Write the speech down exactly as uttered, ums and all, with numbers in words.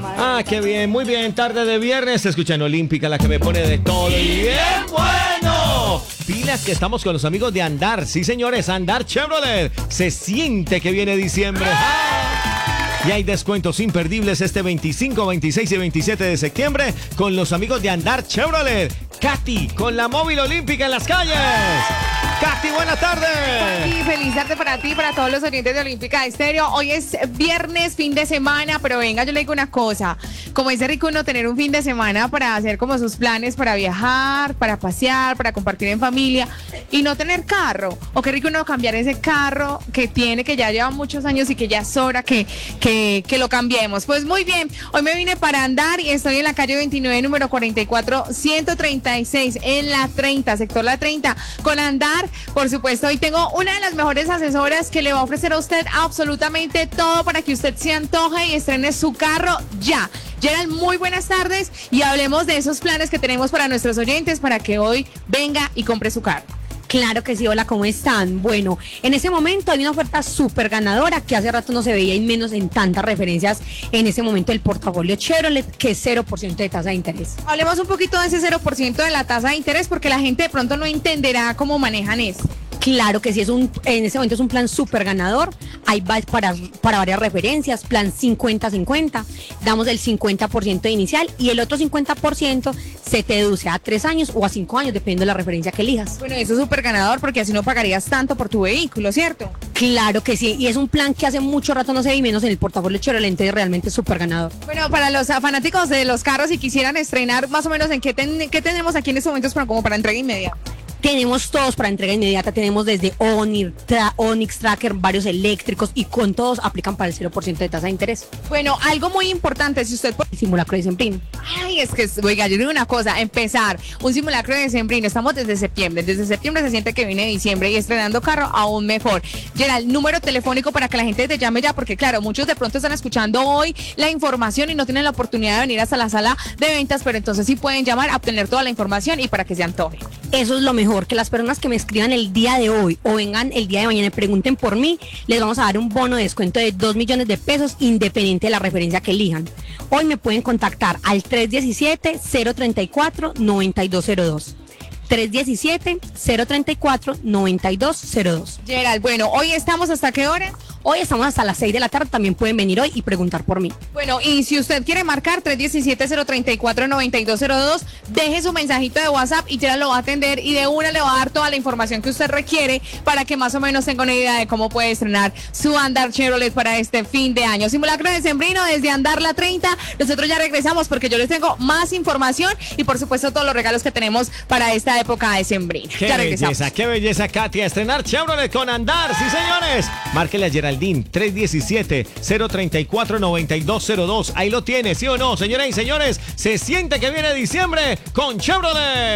Ah, qué bien, muy bien. Tarde de viernes, escuchan Olímpica, la que me pone de todo y bien bueno. Pilas que estamos con los amigos de Andar. Sí, señores, Andar Chevrolet. Se siente que viene diciembre. ¡Ah! Y hay descuentos imperdibles este veinticinco, veintiséis y veintisiete de septiembre con los amigos de Andar Chevrolet. Katy, con la móvil olímpica en las calles. Katy, buenas tardes. Y feliz tarde para ti y para todos los oyentes de Olímpica Estéreo. Hoy es viernes, fin de semana, pero venga, yo le digo una cosa. Como dice rico uno tener un fin de semana para hacer como sus planes, para viajar, para pasear, para compartir en familia y no tener carro. O qué rico uno cambiar ese carro que tiene, que ya lleva muchos años y que ya es hora que, que, que lo cambiemos. Pues muy bien, hoy me vine para Andar y estoy en la calle veintinueve, número cuarenta y cuatro, ciento treinta y seis, en la treinta, sector La treinta, con Andar. Por supuesto, hoy tengo una de las mejores asesoras que le va a ofrecer a usted absolutamente todo para que usted se antoje y estrene su carro ya. Gerald, muy buenas tardes y hablemos de esos planes que tenemos para nuestros oyentes para que hoy venga y compre su carro. Claro que sí, hola, ¿cómo están? Bueno, en ese momento hay una oferta súper ganadora que hace rato no se veía y menos en tantas referencias en ese momento del portafolio Chevrolet, que es cero por ciento de tasa de interés. Hablemos un poquito de ese cero por ciento de la tasa de interés porque la gente de pronto no entenderá cómo manejan eso. Claro que sí, es un, en ese momento es un plan súper ganador. Hay para, para varias referencias, plan cincuenta cincuenta, damos el cincuenta por ciento de inicial y el otro cincuenta por ciento se te deduce a tres años o a cinco años, dependiendo de la referencia que elijas. Bueno, eso es súper ganador porque así no pagarías tanto por tu vehículo, ¿cierto? Claro que sí, y es un plan que hace mucho rato no se ve y menos en el portafolio Chevrolet, entonces realmente es súper ganador. Bueno, para los fanáticos de los carros y quisieran estrenar, más o menos, ¿en qué, ten, qué tenemos aquí en estos momentos para, como para entrega inmediata? Tenemos todos para entrega inmediata, tenemos desde Onix, tra, Onix Tracker, varios eléctricos y con todos aplican para el cero por ciento de tasa de interés. Bueno, algo muy importante, si usted... El simulacro de sembrino. Ay, es que, oiga, yo digo una cosa, empezar un simulacro de sembrino, estamos desde septiembre, desde septiembre se siente que viene diciembre y estrenando carro aún mejor. Gerald, número telefónico para que la gente te llame ya, porque claro, muchos de pronto están escuchando hoy la información y no tienen la oportunidad de venir hasta la sala de ventas, pero entonces sí pueden llamar a obtener toda la información y para que se antoje. Eso es lo mejor, que las personas que me escriban el día de hoy o vengan el día de mañana y pregunten por mí, les vamos a dar un bono de descuento de dos millones de pesos independiente de la referencia que elijan. Hoy me pueden contactar al tres diecisiete, cero treinta y cuatro, noventa y dos cero dos. tres diecisiete, cero treinta y cuatro, noventa y dos cero dos. Gerald, bueno, hoy estamos ¿hasta qué hora? Hoy estamos hasta las seis de la tarde, también pueden venir hoy y preguntar por mí. Bueno, y si usted quiere marcar tres diecisiete, cero treinta y cuatro, noventa y dos cero dos, deje su mensajito de WhatsApp y Gerald lo va a atender y de una le va a dar toda la información que usted requiere para que más o menos tenga una idea de cómo puede estrenar su Andar Chevrolet para este fin de año. Simulacro de sembrino desde Andar La treinta. Nosotros ya regresamos porque yo les tengo más información y por supuesto todos los regalos que tenemos para esta época de sembrino. Qué ya belleza, qué belleza, Katia. Estrenar Chevrolet con Andar, sí señores. Márquele a Geraldine tres diecisiete, cero treinta y cuatro, noventa y dos cero dos. Ahí lo tiene, ¿sí o no? Señoras y señores, se siente que viene diciembre con Chevrolet.